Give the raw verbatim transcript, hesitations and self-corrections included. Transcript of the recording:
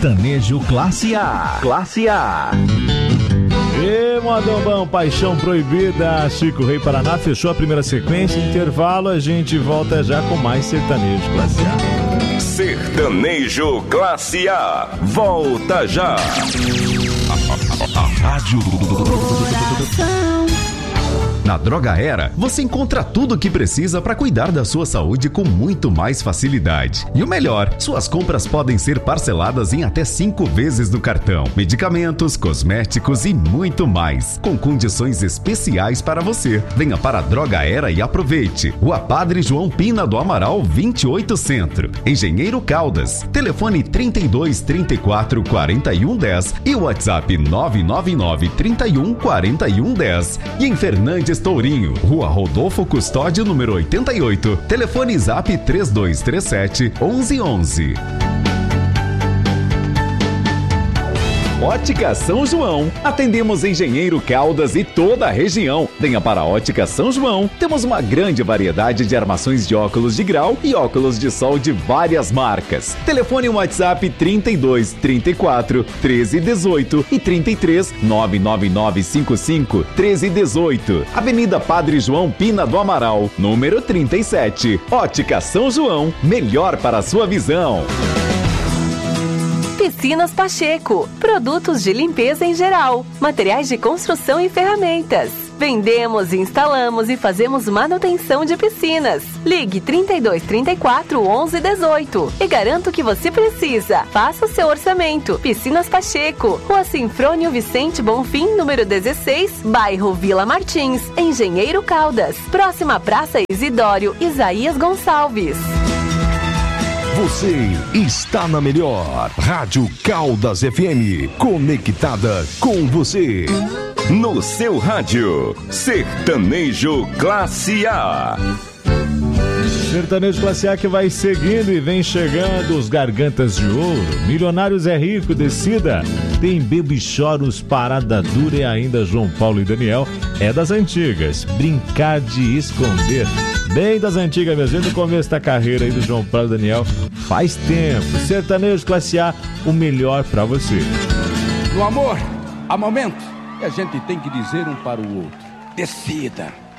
Sertanejo Classe A. Classe A. E modão bom, Paixão Proibida, Chico Rei Paraná, fechou a primeira sequência, intervalo, a gente volta já com mais Sertanejo Classe A. Sertanejo Classe A, volta já. A Rádio Na Droga Era, você encontra tudo o que precisa para cuidar da sua saúde com muito mais facilidade. E o melhor, suas compras podem ser parceladas em até cinco vezes no cartão. Medicamentos, cosméticos e muito mais, com condições especiais para você. Venha para a Droga Era e aproveite. Rua Padre João Pina do Amaral, vinte e oito Centro. Engenheiro Caldas. Telefone trinta e dois, trinta e quatro, quarenta e um, dez e o WhatsApp nove nove nove, trinta e um, quarenta e um, dez. E em Fernandes Tourinho, Rua Rodolfo Custódio, número oitenta e oito. Telefone Zap três dois três sete, onze onze. Ótica São João. Atendemos Engenheiro Caldas e toda a região. Venha para a Ótica São João. Temos uma grande variedade de armações de óculos de grau e óculos de sol de várias marcas. Telefone WhatsApp trinta e dois, trinta e quatro, treze, dezoito e trinta e três, nove nove nove cinco cinco, treze, dezoito. Avenida Padre João Pina do Amaral, número trinta e sete. Ótica São João. Melhor para a sua visão. Piscinas Pacheco, produtos de limpeza em geral, materiais de construção e ferramentas. Vendemos, instalamos e fazemos manutenção de piscinas. Ligue trinta e dois, trinta e quatro, onze, dezoito e garanto que você precisa. Faça o seu orçamento. Piscinas Pacheco, Rua Sinfrônio Vicente Bonfim, número dezesseis, bairro Vila Martins, Engenheiro Caldas, próxima Praça Isidório Isaías Gonçalves. Você está na melhor Rádio Caldas F M, conectada com você. No seu rádio, Sertanejo Classe A. Sertanejo Classe A que vai seguindo e vem chegando os Gargantas de Ouro. Milionários é Rico, Decida. Tem Bebo e Choros, Parada Dura e ainda João Paulo e Daniel. É das antigas, Brincar de Esconder. Bem das antigas mesmo, do começo da carreira aí do João Paulo e Daniel. Faz tempo. Sertanejo Classe A, o melhor pra você. No amor, há momentos que a gente tem que dizer um para o outro: decida.